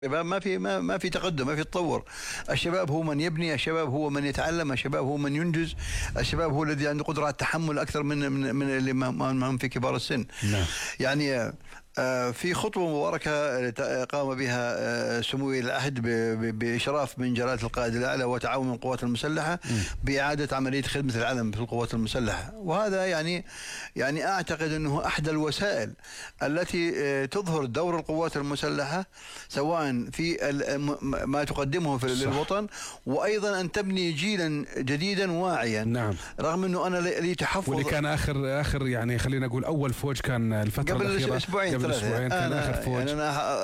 الشباب ما في تقدم، ما في تطور. الشباب هو من يبني، الشباب هو من يتعلم، الشباب هو من ينجز، الشباب هو الذي عنده قدرة على التحمل أكثر من اللي ما هم في كبار السن. نعم. يعني في خطوة مباركة قام بها سمو ولي العهد بإشراف من جلالة القائد الأعلى وتعاون القوات المسلحة بإعادة عملية خدمة العلم في القوات المسلحة. وهذا يعني أعتقد أنه أحد الوسائل التي تظهر دور القوات المسلحة، سواء في ما تقدمه للوطن، وأيضا أن تبني جيلا جديدا واعيا. نعم. رغم أنه أنا لي تحفظ، واللي كان آخر يعني خلينا نقول أول فوج كان الفترة الأخيرة قبل أسبوعين كان آخر فوج. يعني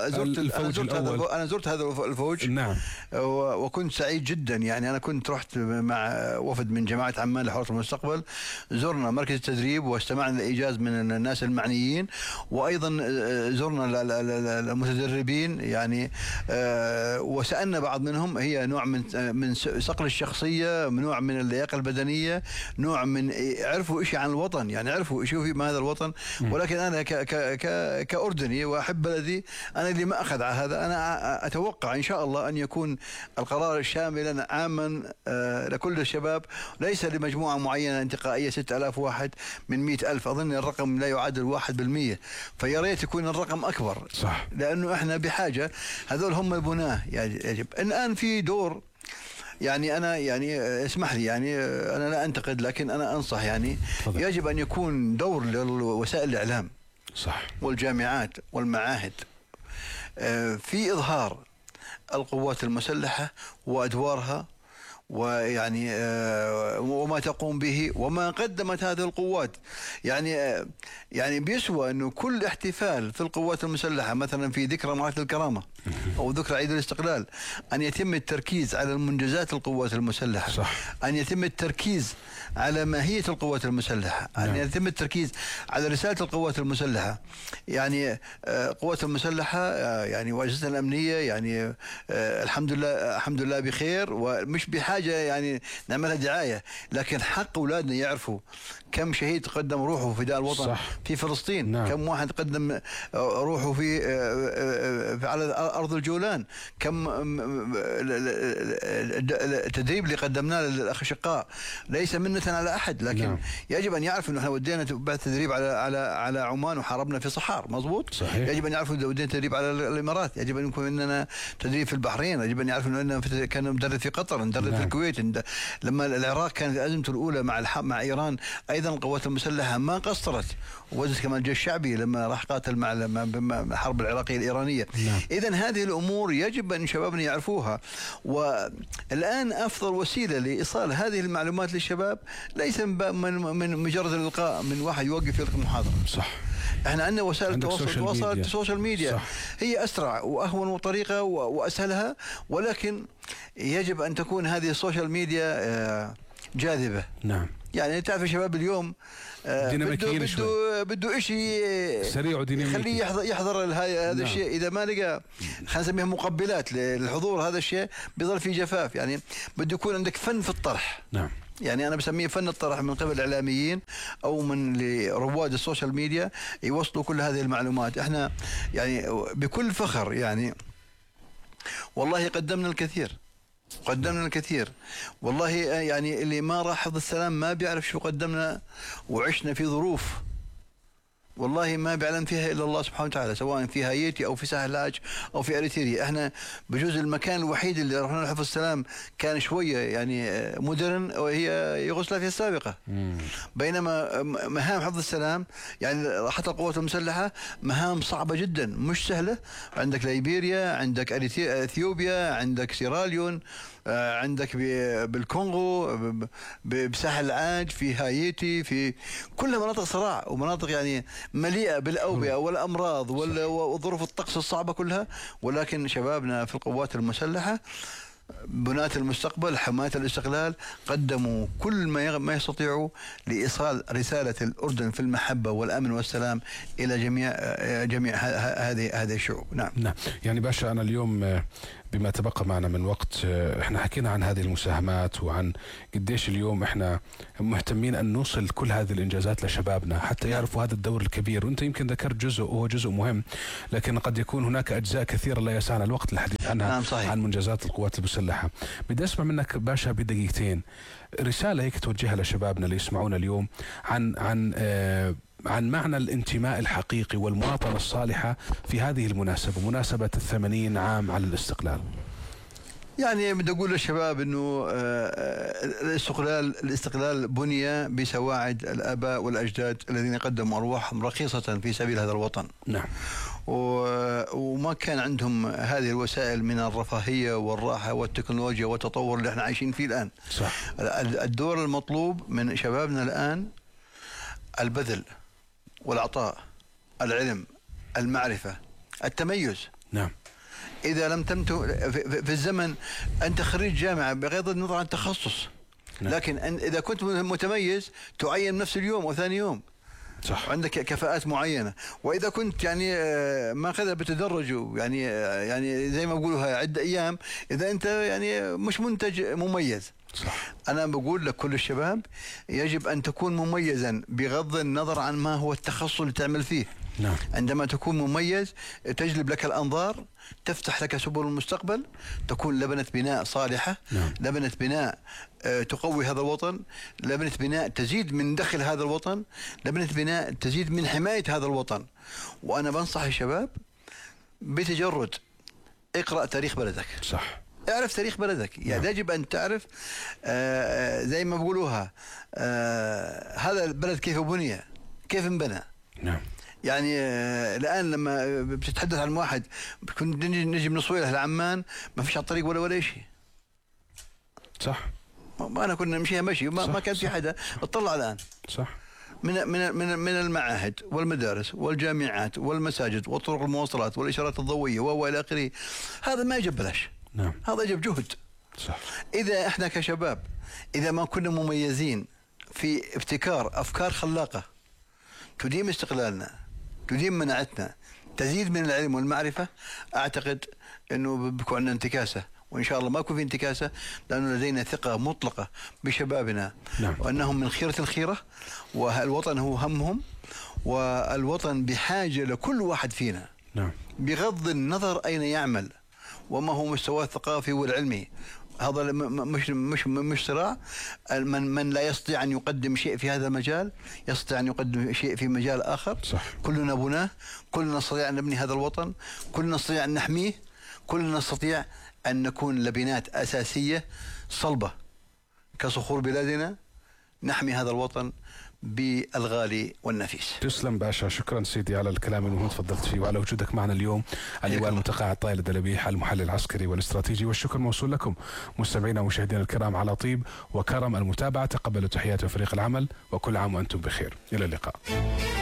أنا زرت هذا الفوج. نعم. وكنت سعيد جدا. يعني أنا كنت رحت مع وفد من جماعة عمان لحرة المستقبل، زرنا مركز التدريب واستمعنا لإيجاز من الناس المعنيين، وأيضا زرنا المتدربين يعني، وسألنا بعض منهم. هي نوع من صقل الشخصية، نوع من اللياقة البدنية، نوع من عرفوا إشي عن الوطن، يعني عرفوا إشي في ما هذا الوطن. ولكن أنا كأردني وأحب بلدي، أنا اللي ما أخذ على هذا. أنا أتوقع إن شاء الله أن يكون القرار شاملا عاما لكل الشباب، ليس لمجموعة معينة انتقائية 6000 واحد من 100,000. أظن الرقم لا يعادل 1%، فيا ريت يكون الرقم أكبر. صح. لأنه إحنا بحاجة، هذول هم البناة. يجب الآن في دور. يعني أنا اسمح لي، يعني أنا لا أنتقد لكن أنا أنصح. يعني فضل. يجب أن يكون دور لوسائل الإعلام، صح، والجامعات والمعاهد في إظهار القوات المسلحة وأدوارها، ويعني وما تقوم به وما قدمت هذه القوات. يعني بيسوى أنه كل احتفال في القوات المسلحة، مثلا في ذكرى معركة الكرامة أو ذكرى عيد الاستقلال، أن يتم التركيز على المنجزات القوات المسلحة. صح. أن يتم التركيز على ماهية القوات المسلحة. أن يتم التركيز على رسالة القوات المسلحة. يعني القوات المسلحة يعني وأجهزتها الأمنية يعني الحمد لله بخير، ومش بحاجة يعني نعملها دعاية، لكن حق أولادنا يعرفوا كم شهيد قدم روحه فداء الوطن. صح. في فلسطين. نعم. كم واحد قدم روحه في على أرض الجولان. كم التدريب اللي قدمناه للأشقاء ليس منة على أحد، لكن نعم. يجب أن يعرفوا أنه احنا ودينا بعد تدريب على عمان وحاربنا في صحار. مظبوط. صحيح. يجب أن يعرفوا أنه ودينا تدريب على الإمارات. يجب أن يكون لنا تدريب في البحرين. يجب أن يعرفوا أنه كان مدرب في قطر، مدرب نعم. في الكويت. لما العراق كانت أزمته الأولى مع إيران، أيضا القوات المسلحة ما قصرت، ووجدت كمان الجيش الشعبي لما راح قاتل مع الحرب العراقية الإيرانية. نعم. إذن هذه الأمور يجب أن شبابنا يعرفوها. والآن أفضل وسيلة لإيصال هذه المعلومات للشباب ليس من مجرد الإلقاء من واحد يوقف يلقي محاضرة. صح. احنا عندنا وسائل التواصل، السوشيال ميديا. صح. هي أسرع وأهون طريقة وأسهلها، ولكن يجب أن تكون هذه السوشيال ميديا جاذبة. نعم. يعني تعرف الشباب اليوم بده شيء سريع وديناميكي، خليه يحضر هذا نعم. الشيء. إذا ما لقى خلينا نسميها مقبلات للحضور هذا الشيء، بيظل في جفاف. يعني بده يكون عندك فن في الطرح. نعم. يعني أنا بسميه فن الطرح من قبل الإعلاميين أو من رواد السوشيال ميديا، يوصلوا كل هذه المعلومات. احنا يعني بكل فخر يعني والله قدمنا الكثير والله. يعني اللي ما راح حفظ السلام ما بيعرف شو قدمنا، وعشنا في ظروف والله ما بيعلم فيها إلا الله سبحانه وتعالى، سواء في هايتي أو في ساحل العاج أو في أريتريا. احنا بجوز المكان الوحيد اللي رحنا له حفظ السلام كان شوية يعني مودرن، وهي يوغوسلافيا السابقة. بينما مهام حفظ السلام يعني حتى القوات المسلحة مهام صعبة جدا، مش سهلة. عندك ليبيريا، عندك اثيوبيا، عندك سيراليون، عندك بالكونغو، بساحل العاج، في هايتي، في كلها مناطق صراع ومناطق يعني مليئة بالأوبئة والأمراض وظروف الطقس الصعبة كلها. ولكن شبابنا في القوات المسلحة بناة المستقبل، حماة الاستقلال، قدموا كل ما يستطيعوا لإيصال رسالة الأردن في المحبة والأمن والسلام إلى جميع هذه الشعوب. نعم. نعم. يعني باشا أنا اليوم بما تبقى معنا من وقت احنا حكينا عن هذه المساهمات وعن قديش اليوم احنا مهتمين ان نوصل كل هذه الانجازات لشبابنا حتى يعرفوا هذا الدور الكبير، وانت يمكن ذكرت جزء وهو جزء مهم، لكن قد يكون هناك اجزاء كثيره لا يسعنا الوقت للحديث عنها. نعم صحيح. عن منجزات القوات المسلحه. بدي اسمع منك باشا بدقيقتين رساله هيك توجهها لشبابنا اللي يسمعونا اليوم عن معنى الانتماء الحقيقي والمواطنة الصالحة في هذه المناسبة، مناسبة 80 عام على الاستقلال. يعني بدي أقول للشباب أنه الاستقلال بني بسواعد الآباء والأجداد الذين قدموا أرواحهم رخيصة في سبيل هذا الوطن. نعم. وما كان عندهم هذه الوسائل من الرفاهية والراحة والتكنولوجيا والتطور اللي احنا عايشين فيه الآن. صح. الدور المطلوب من شبابنا الآن البذل والعطاء، العلم، المعرفة، التميز. نعم. إذا لم في الزمن أنت خريج جامعة بغض النظر عن التخصص. نعم. لكن إذا كنت متميز تعين نفس اليوم وثاني يوم. صح. عندك كفاءات معينة. وإذا كنت يعني ما أخذها بتدرج يعني زي ما بقولوا عدة أيام، إذا أنت يعني مش منتج مميز. صح. أنا بقول لكل الشباب يجب أن تكون مميزا بغض النظر عن ما هو التخصص اللي تعمل فيه. نعم. عندما تكون مميز تجلب لك الأنظار، تفتح لك سبل المستقبل، تكون لبنة بناء صالحة. نعم. لبنة بناء تقوي هذا الوطن، لبنة بناء تزيد من دخل هذا الوطن، لبنة بناء تزيد من حماية هذا الوطن. وأنا بنصح الشباب بتجرد اقرأ تاريخ بلدك. صح. اعرف تاريخ بلدك. يعني يجب أن تعرف زي ما بقولوها هذا البلد كيف بني، كيف انبنى. نعم. يعني الآن لما بتتحدث عن واحد كنت نجي من صويلة لعمان ما فيش على الطريق ولا شيء. صح. ما أنا كنا نمشيها مشي ما كان في حدا. اطلع الآن. صح. من المعاهد والمدارس والجامعات والمساجد والطرق المواصلات والإشارات الضوئية وإلى آخره. هذا ما يجب بلاش. نعم. هذا يجب جهد. صح. إذا إحنا كشباب إذا ما كنا مميزين في ابتكار أفكار خلاقة تديم استقلالنا، تديم مناعتنا، تزيد من العلم والمعرفة، أعتقد أنه بيكون عندنا انتكاسة، وإن شاء الله ما يكون في انتكاسة، لأنه لدينا ثقة مطلقة بشبابنا. نعم. وأنهم من خيرة الخيرة، والوطن هو همهم، والوطن بحاجة لكل واحد فينا. نعم. بغض النظر أين يعمل وما هو مستواه الثقافي والعلمي. هذا مش صراع. من لا يستطيع أن يقدم شيء في هذا المجال يستطيع أن يقدم شيء في مجال آخر. صح. كلنا بناه، كلنا نستطيع أن نبني هذا الوطن، كلنا نستطيع أن نحميه، كلنا نستطيع أن نكون لبنات أساسية صلبة كصخور بلادنا نحمي هذا الوطن بالغالي والنفيس. تسلم باشا، شكرا سيدي على الكلام المهم تفضلت فيه وعلى وجودك معنا اليوم. اللواء المتقاعد طائل الدلبيح المحلل العسكري والاستراتيجي، والشكر موصول لكم مستمعينا ومشاهدينا الكرام على طيب وكرم المتابعة. تقبلوا تحيات فريق العمل وكل عام وأنتم بخير. إلى اللقاء.